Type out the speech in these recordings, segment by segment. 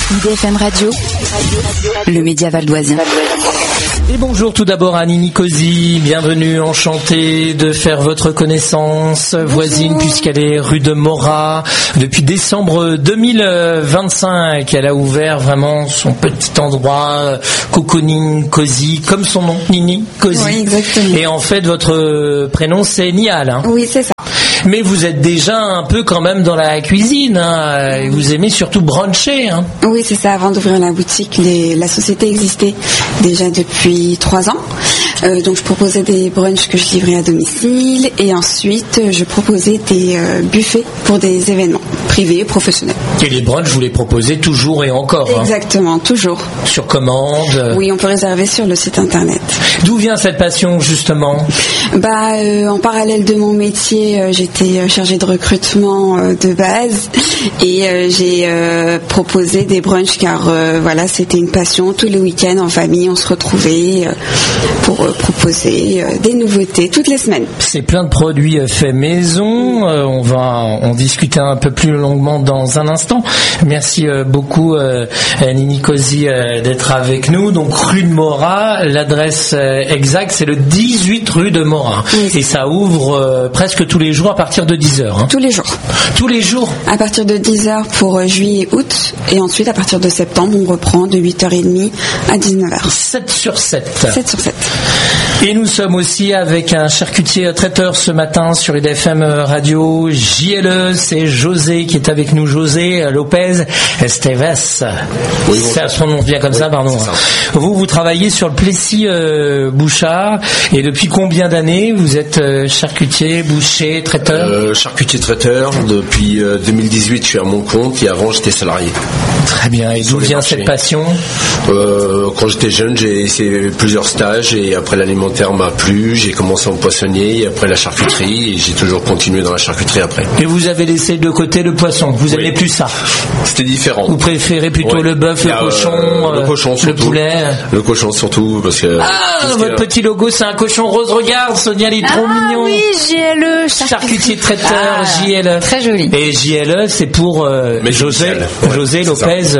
IDFM Radio, le média valdoisien. Et bonjour tout d'abord à Nini Cosi, bienvenue, enchantée de faire votre connaissance, voisine puisqu'elle est rue de Morat. Depuis décembre 2025, elle a ouvert vraiment son petit endroit, cocooning, cosy, comme son nom, Nini Cosi. Oui, exactement. Et en fait, votre prénom c'est Nial. Hein. Oui, c'est ça. Mais vous êtes déjà un peu quand même dans la cuisine, hein, et vous aimez surtout bruncher. Hein. Oui, c'est ça. Avant d'ouvrir la boutique, la société existait déjà depuis 3 ans. Donc je proposais des brunchs que je livrais à domicile et ensuite je proposais des buffets pour des événements privés, professionnels. Et les brunchs, vous les proposez toujours et encore. Exactement, hein. Toujours. Sur commande. Oui, on peut réserver sur le site internet. D'où vient cette passion justement? En parallèle de mon métier, j'étais chargée de recrutement de base et j'ai proposé des brunchs car voilà, c'était une passion. Tous les week-ends en famille, on se retrouvait pour proposer des nouveautés toutes les semaines. C'est plein de produits faits maison. On va en discuter un peu plus longuement dans un instant. Merci beaucoup Nini Cosi d'être avec nous. Donc rue de Morat, l'adresse exacte c'est le 18 rue de Morat. Oui. Et ça ouvre presque tous les jours à partir de 10h. Hein. Tous les jours. Tous les jours. À partir de 10h pour juillet et août. Et ensuite à partir de septembre on reprend de 8h30 à 19h. 7 sur 7. 7 sur 7. Et nous sommes aussi avec un charcutier traiteur ce matin sur IDFM Radio. JLE, c'est José qui est avec nous. José Lopez Esteves. Oui, ça se prononce bien comme ça, pardon. Ça. Vous travaillez sur le Plessis Bouchard. Et depuis combien d'années vous êtes charcutier, boucher, traiteur? Charcutier traiteur. Depuis 2018, je suis à mon compte et avant, j'étais salarié. Très bien. Et d'où vient cette passion? Quand j'étais jeune, j'ai essayé plusieurs stages et après l'alimentaire m'a plu. J'ai commencé en poissonnier et après la charcuterie et j'ai toujours continué dans la charcuterie après. Et vous avez laissé de côté le poisson? Vous n'aimez plus ça? C'était différent. Vous préférez plutôt le bœuf, le cochon, le poulet? Le cochon surtout parce que... votre petit logo c'est un cochon rose, regarde Sonia, il est trop mignon. Oui, JLE, charcutier traiteur, JLE. Très joli. Et JLE c'est pour José Lopez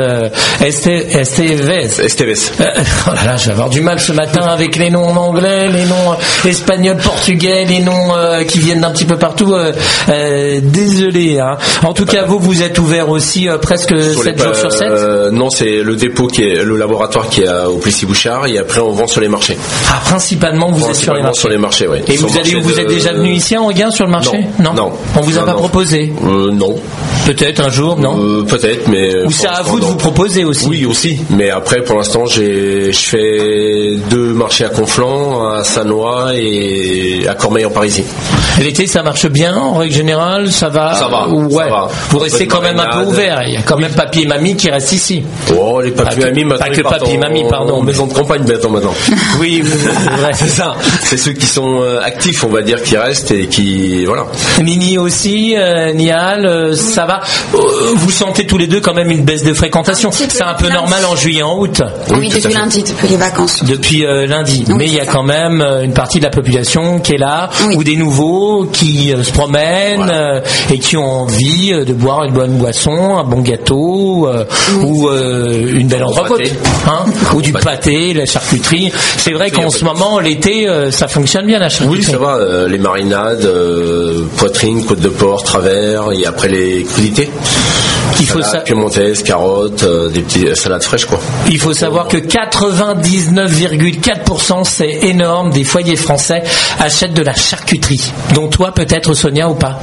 Esteves. Oh là là, je vais avoir du mal ce matin avec les noms en anglais, les noms espagnols, portugais, les noms qui viennent d'un petit peu partout. Désolé. Hein. En tout cas, vous êtes ouvert aussi presque 7 jours sur 7. Non, c'est le dépôt qui est le laboratoire qui est au Plessis Bouchard et après on vend sur les marchés. Ah, principalement vous êtes sur les marchés. Sur les marchés, oui. Et vous êtes déjà venu ici en Enghien sur le marché? Non. On vous a pas proposé? Non. Peut-être un jour, non? Peut-être, mais... Ou c'est à vous de vous proposer aussi? Oui, aussi. Mais après, pour l'instant, je fais 2 marchés à Conflans, à Sannois et à Cormeilles-en-Parisis. L'été, ça marche bien en règle générale? Ça va? Ça va. Ouais. Ça va. Vous restez quand même un peu ouvert. Il y a quand même papy et mamie qui restent ici. Oh, les papy et mamie, maintenant. Pas que papy et mamie, pardon. En maison de campagne maintenant. Oui, c'est ça. C'est ceux qui sont actifs, on va dire, qui restent et qui... Voilà. Nini aussi, Nial, ça va? Vous sentez tous les deux quand même une baisse de fréquentation? C'est un peu normal en juillet, en août? Oui, depuis lundi, depuis les vacances. Depuis lundi. Oui, mais il y a quand même une partie de la population qui est là, ou des nouveaux qui se promènent et qui ont envie de boire une bonne boisson, un bon gâteau ou une belle entrecôte, ou du pâté, la charcuterie. C'est vrai qu'en ce moment, l'été, ça fonctionne bien la charcuterie. Oui, ça va. Les marinades, poitrine, côte de porc, travers et après les crudités. Piémontaise, carottes, des petites salades fraîches quoi. Il faut savoir que 99,4%, c'est énorme, des foyers français achètent de la charcuterie. Dont toi peut-être Sonia ou pas?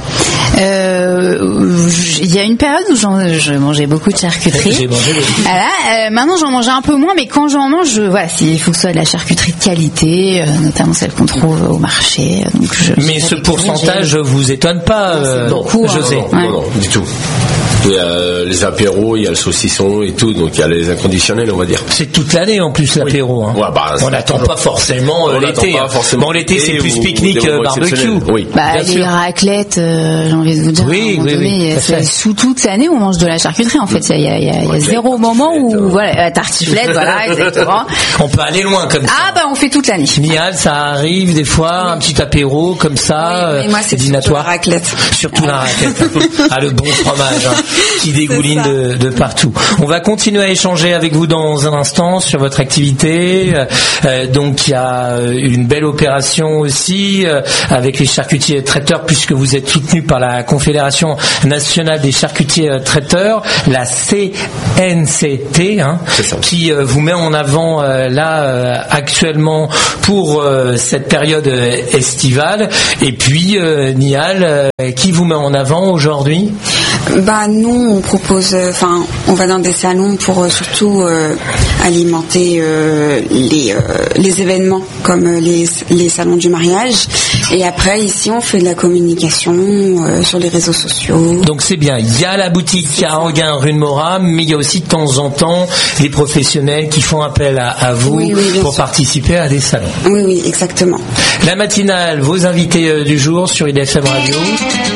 Il y a une période où je mangeais beaucoup de charcuterie. J'ai mangé beaucoup. Voilà, maintenant j'en mange un peu moins, mais quand j'en mange, il faut que ce soit de la charcuterie de qualité, notamment celle qu'on trouve au marché. Donc mais ce pourcentage vous étonne pas, José? Non, du tout. Il y a les apéros, il y a le saucisson et tout, donc il y a les inconditionnels, on va dire. C'est toute l'année en plus l'apéro. Hein. Ouais, on n'attend pas forcément l'été. Bon, l'été c'est plus pique-nique, barbecue. Oui. Les raclettes, j'ai envie de vous dire. Oui. Sous toute l'année, on mange de la charcuterie. En fait, il y a zéro moment où la tartiflette, voilà, exactement. On peut aller loin comme ça. On fait toute l'année. Nial, ça arrive des fois, un petit apéro comme ça, oui, mais moi c'est dînatoire. Surtout la raclette. Surtout la raclette. Le bon fromage. qui dégoulinent de partout. On va continuer à échanger avec vous dans un instant sur votre activité. Donc il y a une belle opération aussi avec les charcutiers traiteurs, puisque vous êtes soutenu par la Confédération nationale des charcutiers traiteurs, la CNCT, qui vous met en avant là actuellement pour cette période estivale. Et puis Nihal, qui vous met en avant aujourd'hui? Nous on propose, on va dans des salons pour surtout alimenter les événements comme les salons du mariage, et après ici on fait de la communication sur les réseaux sociaux. Donc c'est bien, il y a la boutique à Anguin rue de Mora, mais il y a aussi de temps en temps des professionnels qui font appel à vous pour participer à des salons. Oui, exactement. La matinale, vos invités du jour sur IDFM Radio.